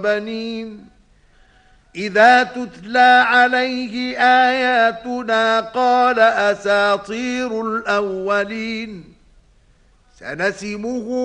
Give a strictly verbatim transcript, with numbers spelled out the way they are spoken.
بنين إذا تتلى عليه آياتنا قال أساطير الأولين سنسمه